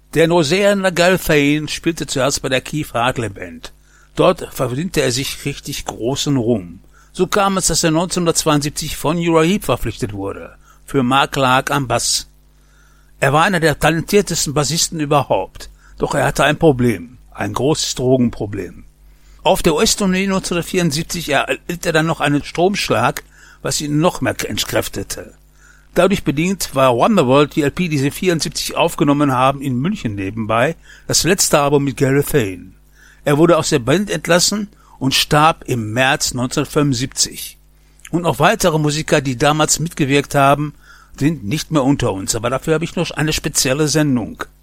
Der Norseaner Gylfaginn spielte zuerst bei der Keith Hartley Band. Dort verdiente er sich richtig großen Ruhm. So kam es, dass er 1972 von Uriah Heep verpflichtet wurde, für Mark Clark am Bass. Er war einer der talentiertesten Bassisten überhaupt, doch er hatte ein Problem, ein großes Drogenproblem. Auf der US-Tournee 1974 erlitt er dann noch einen Stromschlag, was ihn noch mehr entkräftete. Dadurch bedingt war Wonderworld, die LP, die sie 74 aufgenommen haben, in München nebenbei, das letzte Album mit Gylfaginn. Er wurde aus der Band entlassen und starb im März 1975. Und auch weitere Musiker, die damals mitgewirkt haben, sind nicht mehr unter uns, aber dafür habe ich noch eine spezielle Sendung.